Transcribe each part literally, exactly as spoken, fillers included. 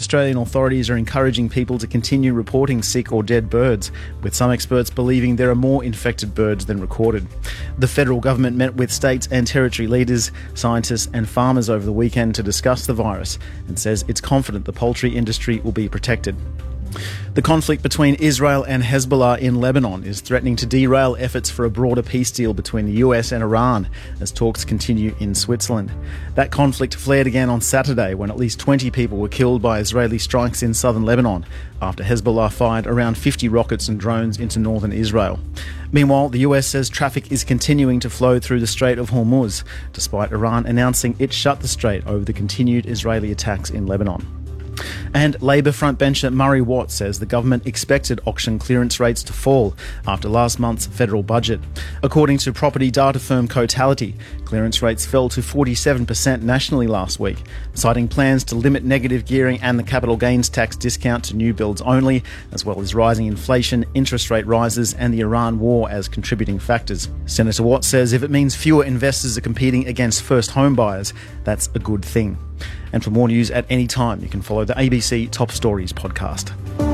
Australian authorities are encouraging people to continue reporting sick or dead birds, with some experts believing there are more infected birds than recorded. The federal government met with states and territory leaders, scientists and farmers over the weekend to discuss the virus and says it's confident the poultry industry will be protected. The conflict between Israel and Hezbollah in Lebanon is threatening to derail efforts for a broader peace deal between the U S and Iran as talks continue in Switzerland. That conflict flared again on Saturday when at least twenty people were killed by Israeli strikes in southern Lebanon after Hezbollah fired around fifty rockets and drones into northern Israel. Meanwhile, the U S says traffic is continuing to flow through the Strait of Hormuz, despite Iran announcing it shut the strait over the continued Israeli attacks in Lebanon. And Labor frontbencher Murray Watt says the government expected auction clearance rates to fall after last month's federal budget. According to property data firm Cotality, clearance rates fell to forty-seven percent nationally last week, citing plans to limit negative gearing and the capital gains tax discount to new builds only, as well as rising inflation, interest rate rises and the Iran war as contributing factors. Senator Watt says if it means fewer investors are competing against first home buyers, that's a good thing. And for more news at any time, you can follow the A B C Top Stories podcast.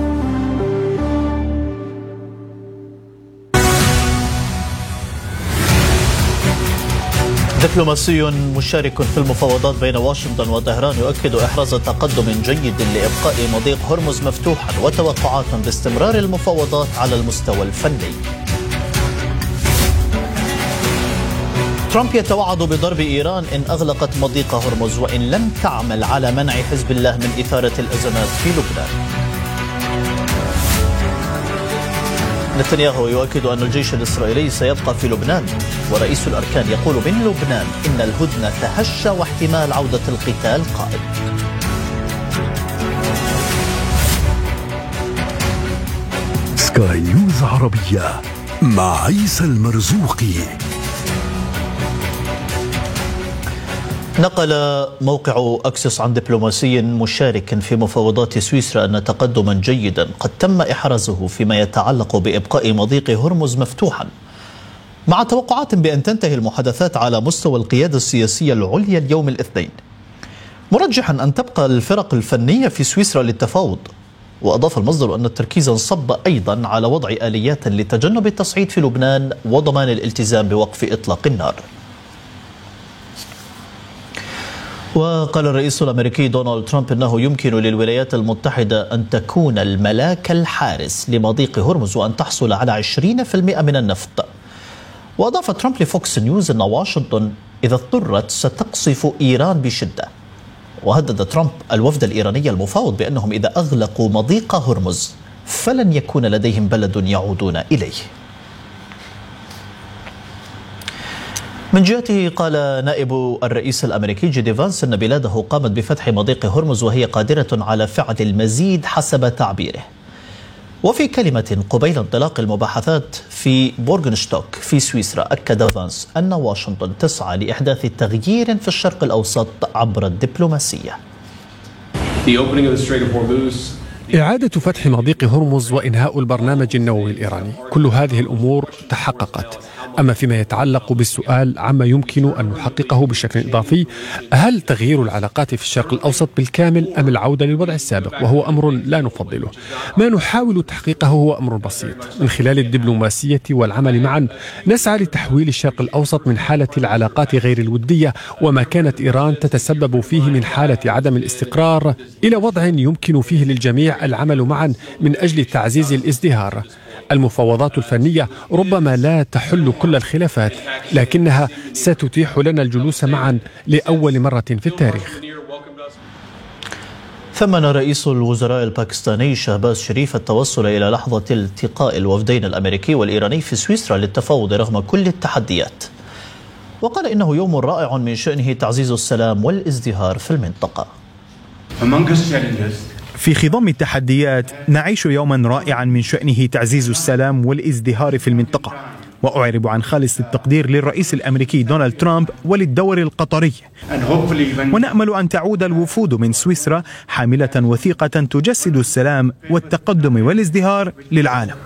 دبلوماسي مشارك في المفاوضات بين واشنطن وطهران يؤكد إحراز تقدم جيد لإبقاء مضيق هرمز مفتوحا وتوقعات باستمرار المفاوضات على المستوى الفني. ترامب يتوعد بضرب إيران إن أغلقت مضيق هرمز وإن لم تعمل على منع حزب الله من إثارة الأزمات في لبنان. نتنياهو يؤكد أن الجيش الإسرائيلي سيبقى في لبنان، ورئيس الأركان يقول من لبنان إن الهدنة تهشى واحتمال عودة القتال قائم. سكاي نيوز عربية مع عيسى المرزوقي. نقل موقع أكسس عن دبلوماسي مشارك في مفاوضات سويسرا أن تقدما جيدا قد تم إحرازه فيما يتعلق بإبقاء مضيق هرمز مفتوحا، مع توقعات بأن تنتهي المحادثات على مستوى القيادة السياسية العليا اليوم الاثنين، مرجحا أن تبقى الفرق الفنية في سويسرا للتفاوض. وأضاف المصدر أن التركيز انصب أيضا على وضع آليات لتجنب التصعيد في لبنان وضمان الالتزام بوقف إطلاق النار. وقال الرئيس الأمريكي دونالد ترامب أنه يمكن للولايات المتحدة أن تكون الملاك الحارس لمضيق هرمز وأن تحصل على عشرين بالمئة من النفط. وأضاف ترامب لفوكس نيوز أن واشنطن إذا اضطرت ستقصف إيران بشدة. وهدد ترامب الوفد الإيراني المفاوض بأنهم إذا أغلقوا مضيق هرمز فلن يكون لديهم بلد يعودون إليه. من جهته قال نائب الرئيس الأمريكي جي دي فانس أن بلاده قامت بفتح مضيق هرمز وهي قادرة على فعل المزيد حسب تعبيره. وفي كلمة قبيل انطلاق المباحثات في بورغنشتوك في سويسرا، أكد فانس أن واشنطن تسعى لإحداث تغيير في الشرق الأوسط عبر الدبلوماسية. إعادة فتح مضيق هرمز وإنهاء البرنامج النووي الإيراني، كل هذه الأمور تحققت. أما فيما يتعلق بالسؤال عما يمكن أن نحققه بشكل إضافي، هل تغيير العلاقات في الشرق الأوسط بالكامل أم العودة للوضع السابق، وهو أمر لا نفضله. ما نحاول تحقيقه هو أمر بسيط، من خلال الدبلوماسية والعمل معا نسعى لتحويل الشرق الأوسط من حالة العلاقات غير الودية وما كانت إيران تتسبب فيه من حالة عدم الاستقرار إلى وضع يمكن فيه للجميع العمل معا من أجل تعزيز الازدهار. المفاوضات الفنية ربما لا تحل كل الخلافات، لكنها ستتيح لنا الجلوس معا لأول مرة في التاريخ. ثمن رئيس الوزراء الباكستاني شهباز شريف التوصل إلى لحظة التقاء الوفدين الأمريكي والإيراني في سويسرا للتفاوض رغم كل التحديات، وقال إنه يوم رائع من شأنه تعزيز السلام والازدهار في المنطقة. في خضم التحديات نعيش يوما رائعا من شأنه تعزيز السلام والازدهار في المنطقة، وأعرب عن خالص التقدير للرئيس الأمريكي دونالد ترامب وللدور القطري، ونأمل أن تعود الوفود من سويسرا حاملة وثيقة تجسد السلام والتقدم والازدهار للعالم.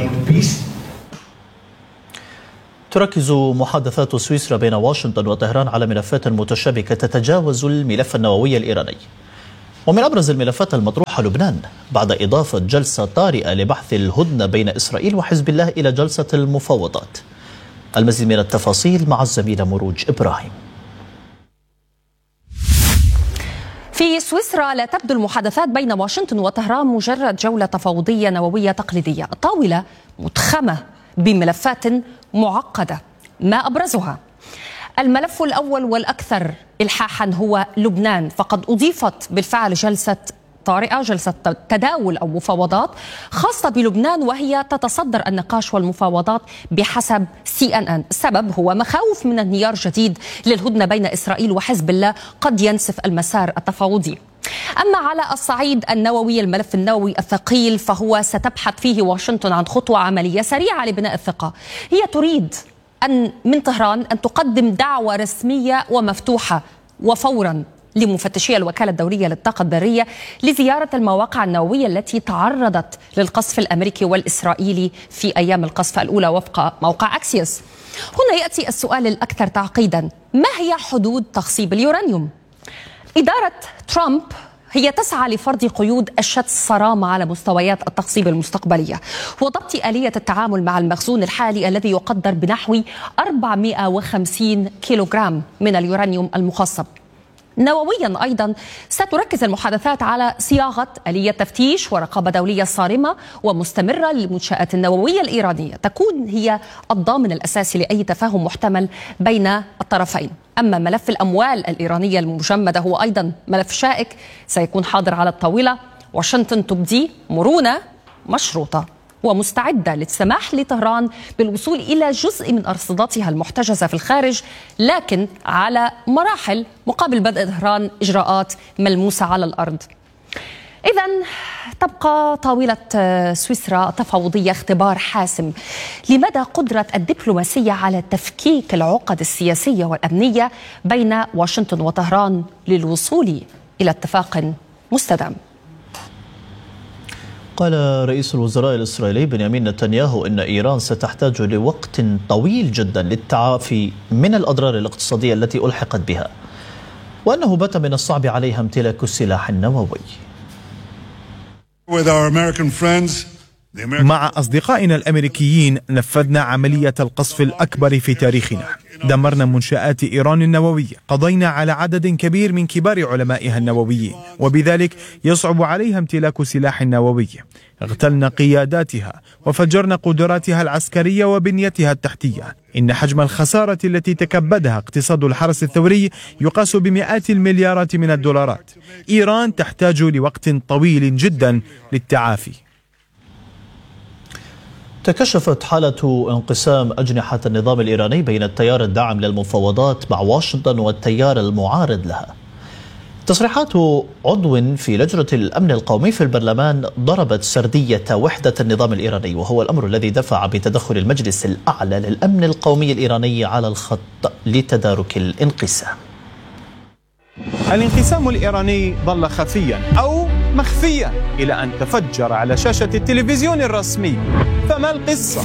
تركز محادثات سويسرا بين واشنطن وطهران على ملفات متشابكة تتجاوز الملف النووي الإيراني، ومن أبرز الملفات المطروحة لبنان بعد إضافة جلسة طارئة لبحث الهدنة بين إسرائيل وحزب الله إلى جلسة المفاوضات. المزيد من التفاصيل مع الزميلة مروج إبراهيم. في سويسرا لا تبدو المحادثات بين واشنطن وطهران مجرد جولة تفاوضية نووية تقليدية، الطاولة متخمة بملفات معقدة. ما أبرزها؟ الملف الأول والأكثر إلحاحا هو لبنان، فقد أضيفت بالفعل جلسة طارئة، جلسة تداول أو مفاوضات خاصة بلبنان، وهي تتصدر النقاش والمفاوضات بحسب سي إن إن. السبب هو مخاوف من انهيار جديد للهدنة بين إسرائيل وحزب الله قد ينسف المسار التفاوضي. أما على الصعيد النووي، الملف النووي الثقيل فهو ستبحث فيه واشنطن عن خطوة عملية سريعة لبناء الثقة. هي تريد أن من طهران أن تقدم دعوة رسمية ومفتوحة وفورا لمفتشي الوكالة الدولية للطاقة الذرية لزيارة المواقع النووية التي تعرضت للقصف الأمريكي والإسرائيلي في أيام القصف الأولى وفق موقع أكسيوس. هنا يأتي السؤال الأكثر تعقيدا: ما هي حدود تخصيب اليورانيوم؟ إدارة ترامب هي تسعى لفرض قيود أشد صرامة على مستويات التخصيب المستقبلية وضبط آلية التعامل مع المخزون الحالي الذي يقدر بنحو أربعمئة وخمسين كيلوغرام من اليورانيوم المخصب. نوويا أيضا ستركز المحادثات على صياغة آلية تفتيش ورقابة دولية صارمة ومستمرة للمنشآت النووية الإيرانية تكون هي الضامن الأساسي لأي تفاهم محتمل بين الطرفين. أما ملف الأموال الإيرانية المجمدة هو أيضا ملف شائك سيكون حاضر على الطاولة. واشنطن تبدي مرونة مشروطة ومستعدة للسماح لطهران بالوصول إلى جزء من أرصدتها المحتجزة في الخارج، لكن على مراحل مقابل بدء طهران إجراءات ملموسة على الأرض. إذن تبقى طاولة سويسرا التفاوضية اختبار حاسم لمدى قدرة الدبلوماسية على تفكيك العقد السياسية والأمنية بين واشنطن وطهران للوصول إلى اتفاق مستدام. قال رئيس الوزراء الإسرائيلي بنيامين نتنياهو إن إيران ستحتاج لوقت طويل جدا للتعافي من الأضرار الاقتصادية التي ألحقت بها، وأنه بات من الصعب عليها امتلاك السلاح النووي. مع أصدقائنا الأمريكيين نفذنا عملية القصف الأكبر في تاريخنا، دمرنا منشآت إيران النووية، قضينا على عدد كبير من كبار علمائها النوويين، وبذلك يصعب عليها امتلاك سلاح نووي. اغتلنا قياداتها وفجرنا قدراتها العسكرية وبنيتها التحتية. إن حجم الخسارة التي تكبدها اقتصاد الحرس الثوري يقاس بمئات المليارات من الدولارات. إيران تحتاج لوقت طويل جدا للتعافي. تكشفت حالة انقسام أجنحة النظام الإيراني بين التيار الداعم للمفاوضات مع واشنطن والتيار المعارض لها. تصريحات عضو في لجنة الأمن القومي في البرلمان ضربت سردية وحدة النظام الإيراني، وهو الأمر الذي دفع بتدخل المجلس الأعلى للأمن القومي الإيراني على الخط لتدارك الانقسام. الانقسام الإيراني ظل خفيا أو مخفيا إلى أن تفجر على شاشة التلفزيون الرسمي. فما القصة؟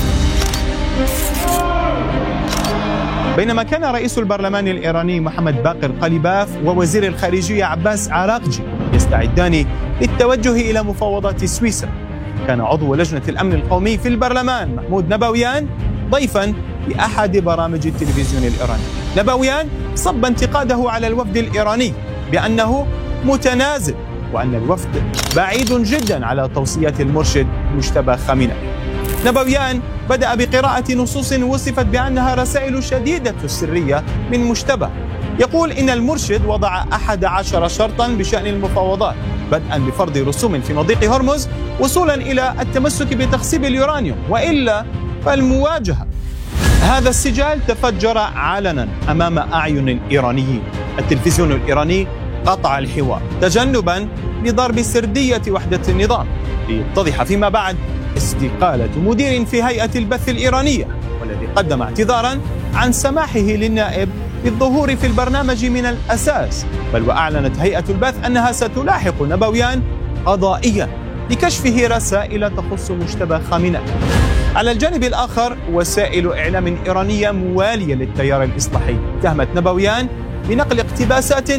بينما كان رئيس البرلمان الإيراني محمد باقر قليباف ووزير الخارجية عباس عراقجي يستعدان للتوجه إلى مفاوضات سويسرا، كان عضو لجنة الأمن القومي في البرلمان محمود نبويان ضيفا بأحد برامج التلفزيون الإيراني. نبويان صب انتقاده على الوفد الإيراني بأنه متنازل، وأن الوفد بعيد جدا على توصيات المرشد مجتبى خامنئي. نبويان بدأ بقراءة نصوص وصفت بأنها رسائل شديدة السرية من مجتبى، يقول إن المرشد وضع أحد عشر شرطا بشأن المفاوضات، بدءا بفرض رسوم في مضيق هرمز وصولا إلى التمسك بتخصيب اليورانيوم، وإلا فالمواجهة. هذا السجال تفجر علنا أمام أعين الإيرانيين. التلفزيون الإيراني قطع الحوار تجنبا لضرب سردية وحدة النظام، ليتضح فيما بعد استقالة مدير في هيئة البث الإيرانية، والذي قدم اعتذارا عن سماحه للنائب بالظهور في البرنامج من الأساس، بل وأعلنت هيئة البث أنها ستلاحق نبويان قضائيا لكشفه رسائل تخص مجتبى خامنئي. على الجانب الآخر وسائل إعلام إيرانية موالية للتيار الإصلاحي اتهمت نبويان بنقل اقتباسات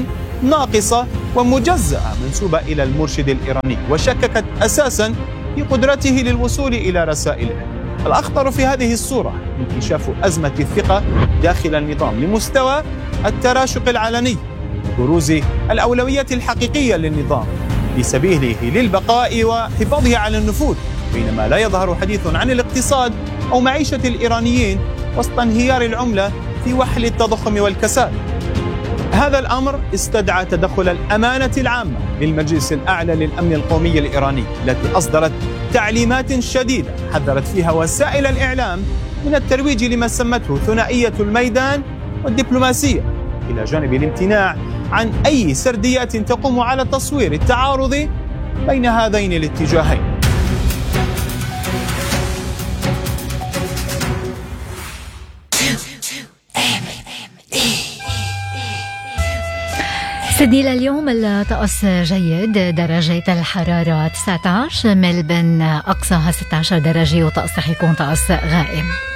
ناقصة ومجزأة منسوبة إلى المرشد الإيراني، وشككت أساسا في قدرته للوصول إلى رسائله. الأخطر في هذه الصورة انكشاف أزمة الثقة داخل النظام لمستوى التراشق العلني، بروز الأولويات الحقيقية للنظام في سبيله للبقاء وحفاظه على النفوذ، بينما لا يظهر حديث عن الاقتصاد أو معيشة الإيرانيين وسط انهيار العملة في وحل التضخم والكساد. هذا الأمر استدعى تدخل الأمانة العامة للمجلس الأعلى للأمن القومي الإيراني، التي أصدرت تعليمات شديدة حذرت فيها وسائل الإعلام من الترويج لما سمته ثنائية الميدان والدبلوماسية، إلى جانب الامتناع عن أي سرديات تقوم على تصوير التعارض بين هذين الاتجاهين. سيدني لليوم الطقس جيد، درجة الحرارة تسعة عشر، ملبن أقصاها ستة عشر درجة، وطقس رح يكون طقس غائم.